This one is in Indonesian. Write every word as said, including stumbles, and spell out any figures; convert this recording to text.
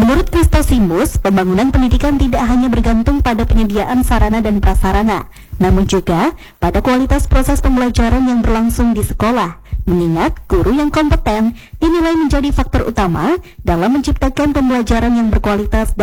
Menurut Kristosimus, pembangunan pendidikan tidak hanya bergantung pada penyediaan sarana dan prasarana, namun juga pada kualitas proses pembelajaran yang berlangsung di sekolah. Mengingat guru yang kompeten dinilai menjadi faktor utama dalam menciptakan pembelajaran yang berkualitas